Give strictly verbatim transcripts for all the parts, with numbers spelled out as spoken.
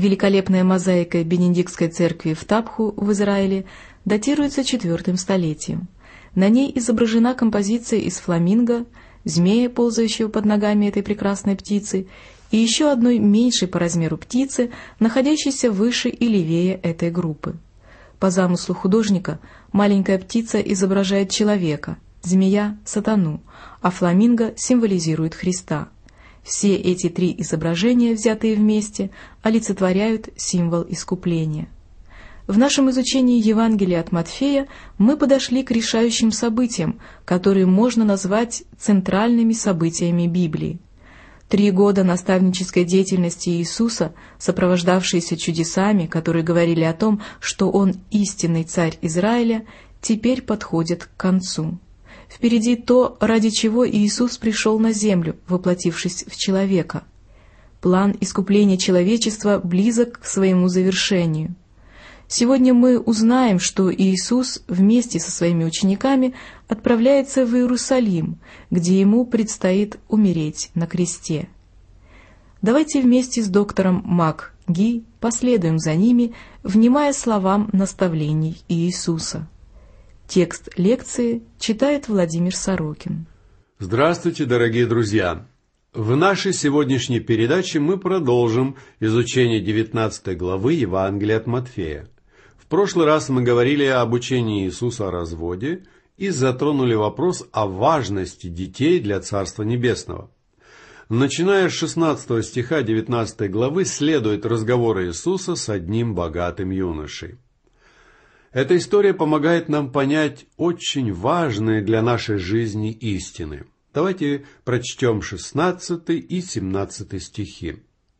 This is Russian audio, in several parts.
Великолепная мозаика Бенедиктской церкви в Табху в Израиле датируется четвертым столетием. На ней изображена композиция из фламинго, змея, ползающего под ногами этой прекрасной птицы, и еще одной меньшей по размеру птицы, находящейся выше и левее этой группы. По замыслу художника, маленькая птица изображает человека, змея — сатану, а фламинго символизирует Христа. Все эти три изображения, взятые вместе, олицетворяют символ искупления. В нашем изучении Евангелия от Матфея мы подошли к решающим событиям, которые можно назвать центральными событиями Библии. Три года наставнической деятельности Иисуса, сопровождавшиеся чудесами, которые говорили о том, что Он истинный царь Израиля, теперь подходят к концу. Впереди то, ради чего Иисус пришел на землю, воплотившись в человека. План искупления человечества близок к своему завершению. Сегодня мы узнаем, что Иисус вместе со своими учениками отправляется в Иерусалим, где Ему предстоит умереть на кресте. Давайте вместе с доктором Мак Ги последуем за ними, внимая словам наставлений Иисуса. Текст лекции читает Владимир Сорокин. Здравствуйте, дорогие друзья! В нашей сегодняшней передаче мы продолжим изучение девятнадцатой главы Евангелия от Матфея. В прошлый раз мы говорили об учении Иисуса о разводе и затронули вопрос о важности детей для Царства Небесного. Начиная с шестнадцатого стиха девятнадцатой главы следует разговор Иисуса с одним богатым юношей. Эта история помогает нам понять очень важные для нашей жизни истины. Давайте прочтем шестнадцатый и семнадцатый стихи.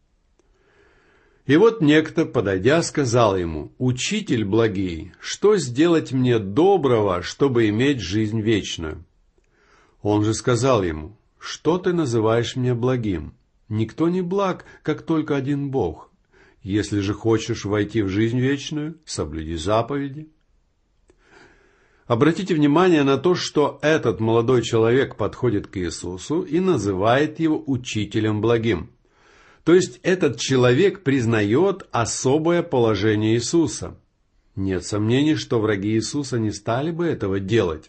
«И вот некто, подойдя, сказал ему: „Учитель благий, что сделать мне доброго, чтобы иметь жизнь вечную?“ Он же сказал ему: „Что ты называешь меня благим? Никто не благ, как только один Бог. Если же хочешь войти в жизнь вечную, соблюди заповеди“». Обратите внимание на то, что этот молодой человек подходит к Иисусу и называет его учителем благим. То есть этот человек признает особое положение Иисуса. Нет сомнений, что враги Иисуса не стали бы этого делать.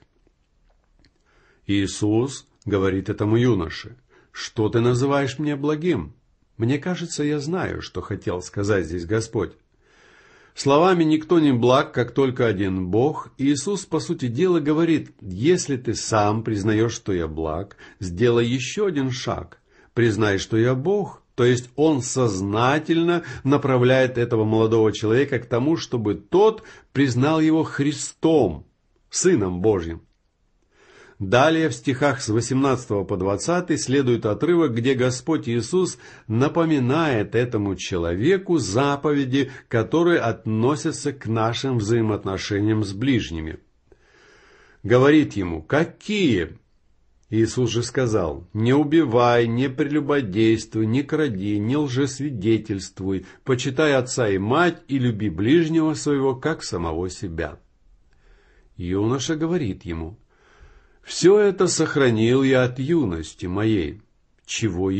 Иисус говорит этому юноше: „Что ты называешь меня благим?“ Мне кажется, я знаю, что хотел сказать здесь Господь. Словами «никто не благ, как только один Бог», Иисус, по сути дела, говорит: если ты сам признаешь, что я благ, сделай еще один шаг. Признай, что я Бог. То есть Он сознательно направляет этого молодого человека к тому, чтобы тот признал его Христом, Сыном Божьим. Далее в стихах с восемнадцатого по двадцатый следует отрывок, где Господь Иисус напоминает этому человеку заповеди, которые относятся к нашим взаимоотношениям с ближними. Говорит ему: «Какие?» Иисус же сказал: „Не убивай, не прелюбодействуй, не кради, не лжесвидетельствуй, почитай отца и мать и люби ближнего своего, как самого себя“. Юноша говорит ему: „Все это сохранил я от юности моей. Чего